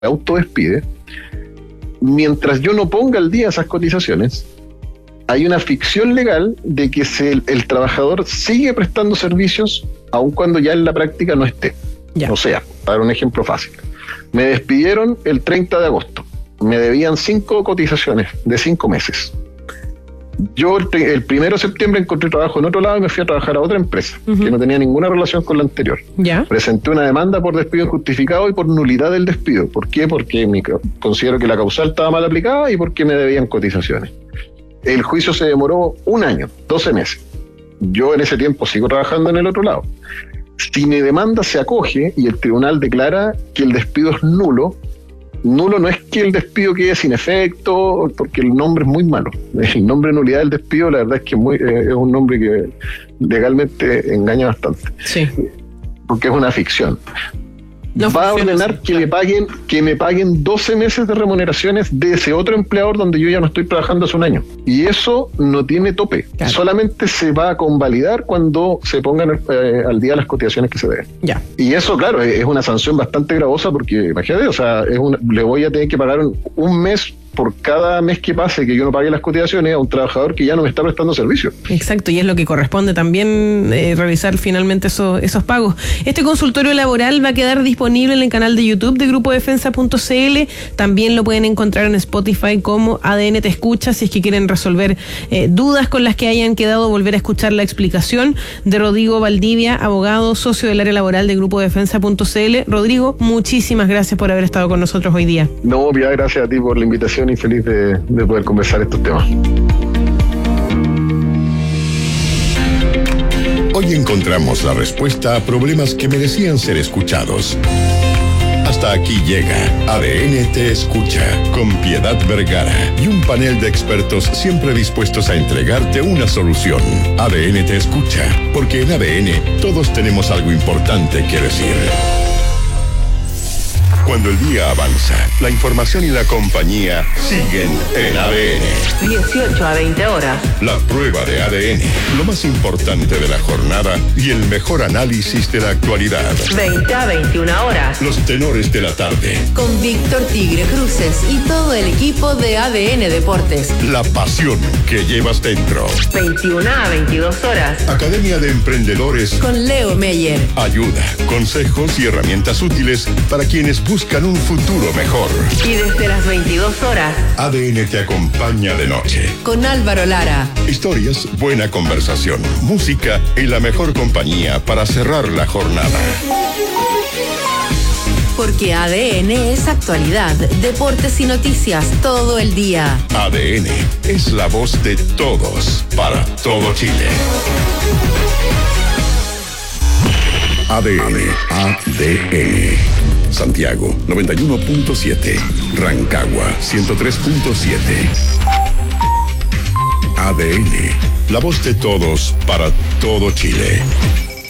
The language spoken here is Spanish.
autodespide, mientras yo no ponga al día esas cotizaciones, hay una ficción legal de que el trabajador sigue prestando servicios aun cuando ya en la práctica no esté. Ya. O sea, para dar un ejemplo fácil, me despidieron el 30 de agosto, me debían 5 cotizaciones de 5 meses. Yo el 1 de septiembre encontré trabajo en otro lado y me fui a trabajar a otra empresa que no tenía ninguna relación con la anterior. ¿Ya? Presenté una demanda por despido injustificado y por nulidad del despido. ¿Por qué? Porque considero que la causal estaba mal aplicada y porque me debían cotizaciones. El juicio se demoró 1 año, 12 meses. Yo en ese tiempo sigo trabajando en el otro lado. Si mi demanda se acoge y el tribunal declara que el despido es nulo no es que el despido quede sin efecto, porque el nombre es muy malo. El nombre nulidad del despido, la verdad es que es un nombre que legalmente engaña bastante. Sí. Porque es una ficción. No va a ordenar así, que me paguen 12 meses de remuneraciones de ese otro empleador donde yo ya no estoy trabajando hace 1 año. Y eso no tiene tope. Claro. Solamente se va a convalidar cuando se pongan al día las cotizaciones que se deben. Ya. Y eso, claro, es una sanción bastante gravosa porque, imagínate, o sea, le voy a tener que pagar un mes por cada mes que pase que yo no pague las cotizaciones a un trabajador que ya no me está prestando servicio. Exacto, y es lo que corresponde también realizar finalmente esos pagos. Este consultorio laboral va a quedar disponible en el canal de YouTube de grupodefensa.cl. También lo pueden encontrar en Spotify como ADN Te Escucha, si es que quieren resolver dudas con las que hayan quedado, volver a escuchar la explicación de Rodrigo Valdivia, abogado, socio del área laboral de grupodefensa.cl. Rodrigo, muchísimas gracias por haber estado con nosotros hoy día. No, ya gracias a ti por la invitación y feliz de poder conversar estos temas. Hoy encontramos la respuesta a problemas que merecían ser escuchados. Hasta aquí llega ADN Te Escucha, con Piedad Vergara y un panel de expertos siempre dispuestos a entregarte una solución. ADN Te Escucha, porque en ADN todos tenemos algo importante que decir. Cuando el día avanza, la información y la compañía siguen en ADN. 18 a 20 horas. La prueba de ADN, lo más importante de la jornada y el mejor análisis de la actualidad. 20 a 21 horas. Los tenores de la tarde. Con Víctor Tigre Cruces y todo el equipo de ADN Deportes. La pasión que llevas dentro. 21 a 22 horas. Academia de Emprendedores. Con Leo Meyer. Ayuda, consejos y herramientas útiles para quienes buscan un futuro mejor. Y desde las 22 horas. ADN te acompaña de noche. Con Álvaro Lara. Historias, buena conversación, música y la mejor compañía para cerrar la jornada. Porque ADN es actualidad, deportes y noticias todo el día. ADN es la voz de todos para todo Chile. ADN. Santiago 91.7. Rancagua 103.7. ADN, la voz de todos para todo Chile.